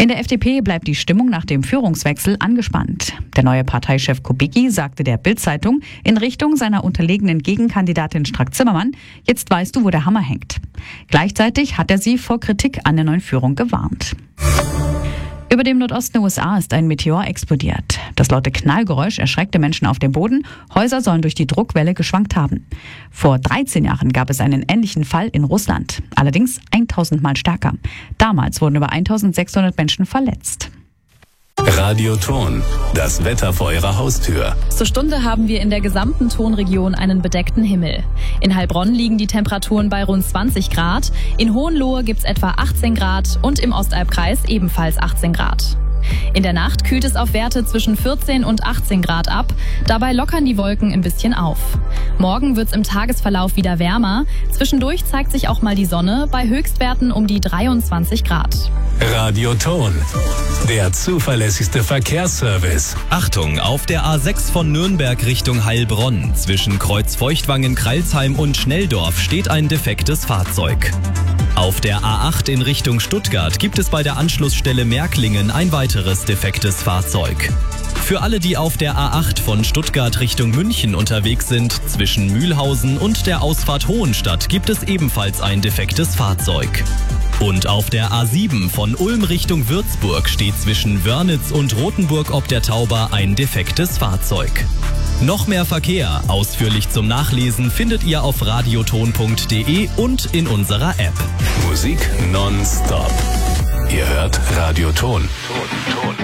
In der FDP bleibt die Stimmung nach dem Führungswechsel angespannt. Der neue Parteichef Kubicki sagte der Bild-Zeitung in Richtung seiner unterlegenen Gegenkandidatin Strack-Zimmermann: Jetzt weißt du, wo der Hammer hängt. Gleichzeitig hat er sie vor Kritik an der neuen Führung gewarnt. Über dem Nordosten der USA ist ein Meteor explodiert. Das laute Knallgeräusch erschreckte Menschen auf dem Boden. Häuser sollen durch die Druckwelle geschwankt haben. Vor 13 Jahren gab es einen ähnlichen Fall in Russland. Allerdings 1000 Mal stärker. Damals wurden über 1600 Menschen verletzt. Radio Thon, das Wetter vor Ihrer Haustür. Zur Stunde haben wir in der gesamten Thonregion einen bedeckten Himmel. In Heilbronn liegen die Temperaturen bei rund 20 Grad, in Hohenlohe gibt's etwa 18 Grad und im Ostalbkreis ebenfalls 18 Grad. In der Nacht kühlt es auf Werte zwischen 14 und 18 Grad ab. Dabei lockern die Wolken ein bisschen auf. Morgen wird's im Tagesverlauf wieder wärmer. Zwischendurch zeigt sich auch mal die Sonne bei Höchstwerten um die 23 Grad. Radio Thon, der zuverlässigste Verkehrsservice. Achtung, auf der A6 von Nürnberg Richtung Heilbronn zwischen Kreuzfeuchtwangen-Kralsheim und Schnelldorf steht ein defektes Fahrzeug. Auf der A8 in Richtung Stuttgart gibt es bei der Anschlussstelle Märklingen ein weiteres defektes Fahrzeug. Für alle, die auf der A8 von Stuttgart Richtung München unterwegs sind, zwischen Mühlhausen und der Ausfahrt Hohenstadt gibt es ebenfalls ein defektes Fahrzeug. Und auf der A7 von Ulm Richtung Würzburg steht zwischen Wörnitz und Rothenburg ob der Tauber ein defektes Fahrzeug. Noch mehr Verkehr, ausführlich zum Nachlesen, findet ihr auf radiothon.de und in unserer App. Musik nonstop. Ihr hört Radio Thon.